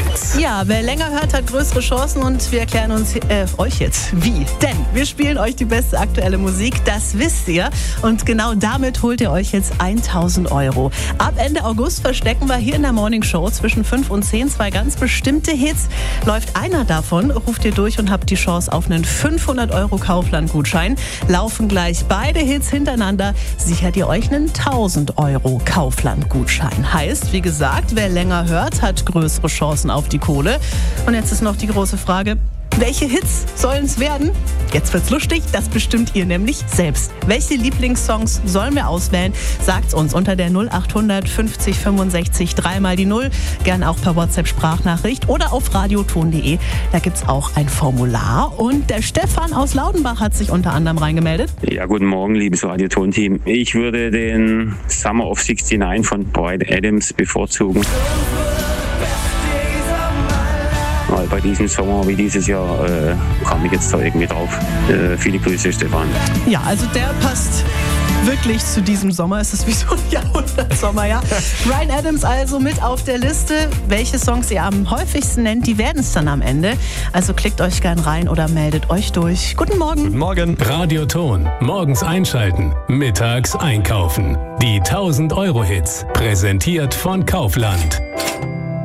Euro-Hits. Ja, wer länger hört, hat größere Chancen und wir erklären euch jetzt wie. Denn wir spielen euch die beste aktuelle Musik, das wisst ihr. Und genau damit holt ihr euch jetzt 1.000 Euro. Ab Ende August verstecken wir hier in der Morning Show zwischen 5 und 10 zwei ganz bestimmte Hits. Läuft einer davon, ruft ihr durch und habt die Chance auf einen 500 Euro Kaufland-Gutschein. Laufen gleich beide Hits hintereinander, sichert ihr euch einen 1.000 Euro Kaufland-Gutschein. Heißt, wie gesagt, wer länger hört, hat größere Chancen auf die Kohle. Und jetzt ist noch die große Frage, welche Hits sollen es werden? Jetzt wird's lustig, das bestimmt ihr nämlich selbst. Welche Lieblingssongs sollen wir auswählen? Sagt's uns unter der 0800 50 65 3 mal die 0. Gern auch per WhatsApp-Sprachnachricht oder auf radioton.de. Da gibt's auch ein Formular. Und der Stefan aus Laudenbach hat sich unter anderem reingemeldet. Ja, guten Morgen, liebes Radioton-Team. Ich würde den Summer of 69 von Bryan Adams bevorzugen. Weil bei diesem Sommer wie dieses Jahr kam ich jetzt da irgendwie drauf. Viele Grüße, Stefan. Ja, also der passt wirklich zu diesem Sommer. Es ist wie so ein Jahrhundertsommer, ja. Bryan Adams also mit auf der Liste. Welche Songs ihr am häufigsten nennt, die werden es dann am Ende. Also klickt euch gern rein oder meldet euch durch. Guten Morgen. Guten Morgen. Radioton. Morgens einschalten. Mittags einkaufen. Die 1.000 Euro Hits. Präsentiert von Kaufland.